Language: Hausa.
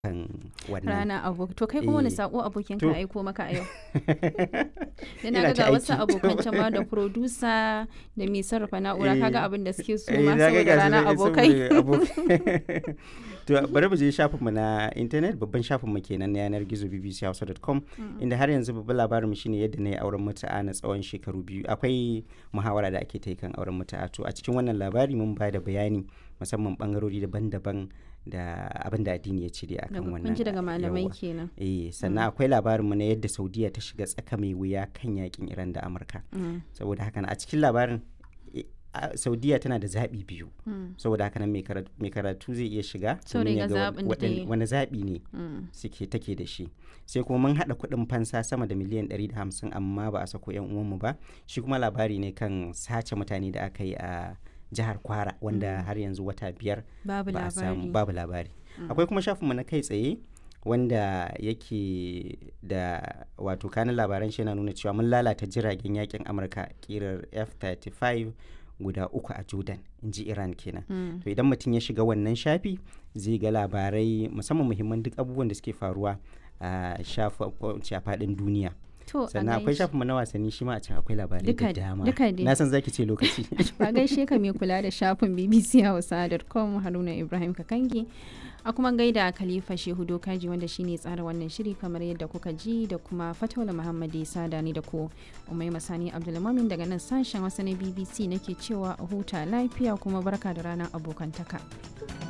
kan wannan. Rana aboki. To kai kuma wani Eh, sako abokin to ka aiko maka a yau? Da na ina ga ta ga wasu aiki. abokan can ma da producer da mai sarrafa na'ura kaga abin da suke so ma na ga saboda gasu rana nan abokai. saboda abokai. To bari mu je shafinmu na intanet, babban shafinmu kenan na yanar gizo bbchausa.com, inda har yanzu babban labarinmu shine yadda na yi auren mutu'a na tsawon shekaru 2. Akwai muhawara da ake ta yi kan auren mutu'a. To a cikin wannan labari mun ba da bayani musamman bangarori daban-daban da abin da addini ya cire akan wannan. Kun ji daga malamai Yawwa. kenan. Sannan akwai labarinmu na yadda Saudiya ta shiga tsaka mai wuya kan yakin Iran da Amurka. Saboda haka a cikin labarin Saudiya tana da zaɓi biyu. Saboda haka nan mai karatu zai iya shiga domin ya ga wani zaɓi ne take da shi. Sai kuma mun haɗa kuɗin fansa sama da miliyan 150 amma ba a sako 'yan uwanmu ba. Shi kuma labari ne kan sace mutane da aka yi a jihar Kwara wanda har yanzu wata 5 ba a samu, babu labari. Akwai kuma shafinmu na kai tsaye wanda yake da wato kanin labaran shi yana nuna cewa mun lalata jiragen yakin Amurka kirar F-35 guda 3 a Jordan, in ji Iran kenan. To idan mutum ya shiga wannan shafi zai ga labarai musamman muhimman duk abubuwan da suke faruwa a faɗin duniya. Sannan akwai shafinmu na wasanni shi ma a can akwai labarai da dama. Na san zaki ce lokaci. Ba gaishe ka mai kula da shafin bbchausa.com Haruna Ibrahim Kakangi. A kuma gaida Khalifa Shehu Dokaji wanda shine tsara wannan shiri kamar yadda kuka ji, da kuma Fataula Muhammad Isa da ni da ku Umaima Sani Abdulmumin daga nan sashen Hausa na BBC nake cewa a huta lafiya kuma barka da ranar abokantaka.